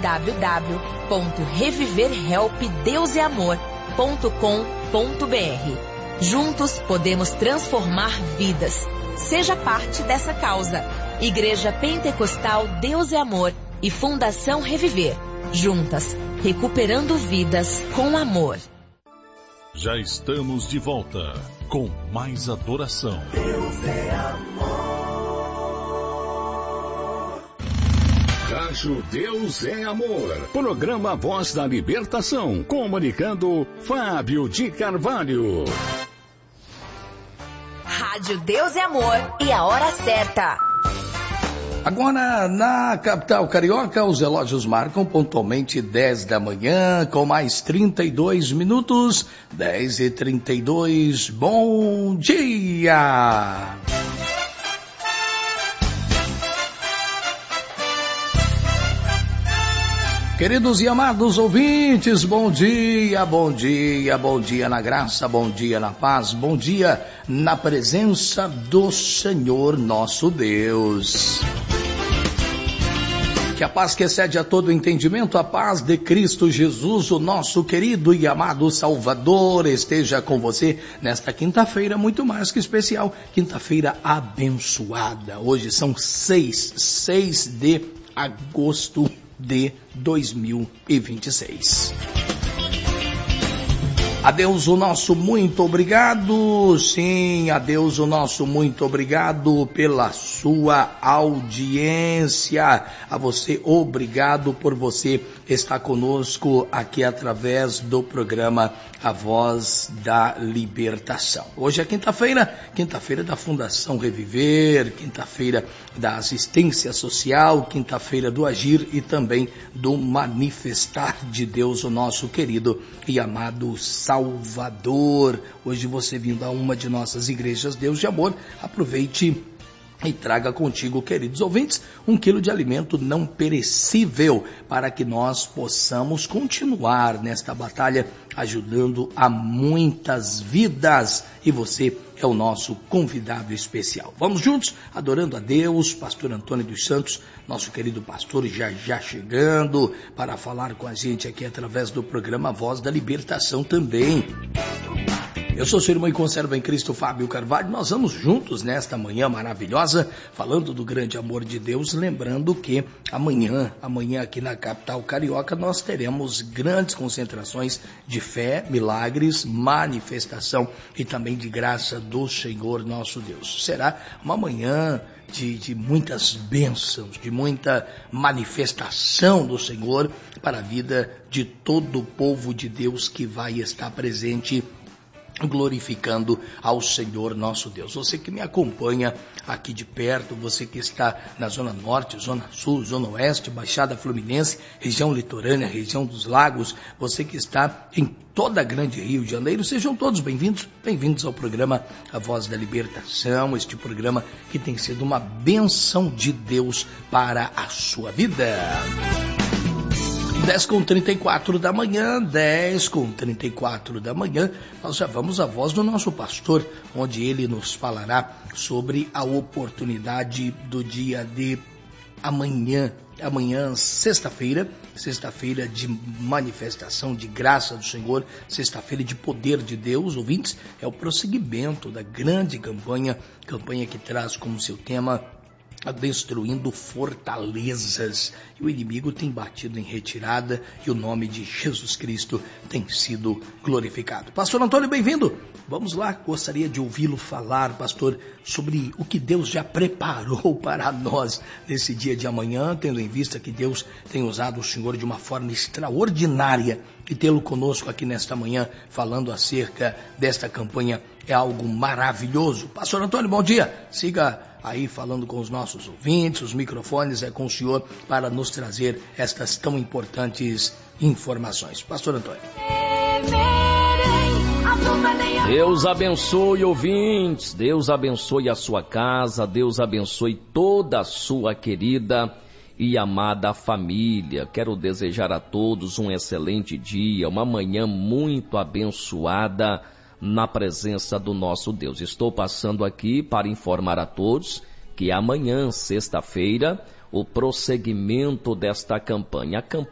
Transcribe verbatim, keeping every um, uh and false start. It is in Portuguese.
w w ponto reviver help deus é amor ponto com ponto b r. Juntos podemos transformar vidas. Seja parte dessa causa. Igreja Pentecostal Deus é Amor e Fundação Reviver. Juntas, recuperando vidas com amor. Já estamos de volta com mais adoração. Deus é amor. Rádio Deus é Amor. Programa Voz da Libertação. Comunicando Fábio de Carvalho. Rádio Deus é Amor e a hora certa. Agora, na capital carioca, os relógios marcam pontualmente dez da manhã, com mais trinta e dois minutos. dez e trinta e dois, bom dia! Queridos e amados ouvintes, bom dia, bom dia, bom dia na graça, bom dia na paz, bom dia na presença do Senhor nosso Deus. Que a paz que excede a todo entendimento, a paz de Cristo Jesus, o nosso querido e amado Salvador, esteja com você nesta quinta-feira muito mais que especial, quinta-feira abençoada. Hoje são seis, seis de agosto de dois mil e vinte e seis. A Deus o nosso muito obrigado, sim, a Deus o nosso muito obrigado pela sua audiência, a você obrigado por você estar conosco aqui através do programa A Voz da Libertação. Hoje é quinta-feira, quinta-feira da Fundação Reviver, quinta-feira da Assistência Social, quinta-feira do Agir e também do Manifestar de Deus, o nosso querido e amado Salvador. Hoje você vindo a uma de nossas igrejas Deus de Amor, aproveite e traga contigo, queridos ouvintes, um quilo de alimento não perecível para que nós possamos continuar nesta batalha ajudando a muitas vidas. E você é o nosso convidado especial. Vamos juntos, adorando a Deus. Pastor Antônio dos Santos, nosso querido pastor, já já chegando para falar com a gente aqui através do programa Voz da Libertação também. Eu sou seu irmão e conservo em Cristo, Fábio Carvalho. Nós vamos juntos nesta manhã maravilhosa, falando do grande amor de Deus, lembrando que amanhã, amanhã aqui na capital carioca, nós teremos grandes concentrações de fé, milagres, manifestação e também de graça do Senhor nosso Deus. Será uma manhã de, de muitas bênçãos, de muita manifestação do Senhor para a vida de todo o povo de Deus que vai estar presente glorificando ao Senhor nosso Deus. Você que me acompanha aqui de perto, você que está na Zona Norte, Zona Sul, Zona Oeste, Baixada Fluminense, região litorânea, região dos lagos, você que está em toda a grande Rio de Janeiro, sejam todos bem-vindos, bem-vindos ao programa A Voz da Libertação, este programa que tem sido uma bênção de Deus para a sua vida. dez com trinta e quatro da manhã, dez com trinta e quatro da manhã, nós já vamos à voz do nosso pastor, onde ele nos falará sobre a oportunidade do dia de amanhã, amanhã, sexta-feira, sexta-feira de manifestação de graça do Senhor, sexta-feira de poder de Deus, ouvintes, é o prosseguimento da grande campanha, campanha que traz como seu tema destruindo fortalezas, e o inimigo tem batido em retirada e o nome de Jesus Cristo tem sido glorificado. Pastor Antônio, bem-vindo. Vamos lá, gostaria de ouvi-lo falar, pastor, sobre o que Deus já preparou para nós nesse dia de amanhã, tendo em vista que Deus tem usado o Senhor de uma forma extraordinária, e tê-lo conosco aqui nesta manhã falando acerca desta campanha é algo maravilhoso. Pastor Antônio, bom dia. Siga aí falando com os nossos ouvintes, os microfones é com o senhor para nos trazer estas tão importantes informações. Pastor Antônio. Deus abençoe, ouvintes, Deus abençoe a sua casa, Deus abençoe toda a sua querida e amada família. Quero desejar a todos um excelente dia, uma manhã muito abençoada na presença do nosso Deus. Estou passando aqui para informar a todos que amanhã, sexta-feira, o prosseguimento desta campanha. A campanha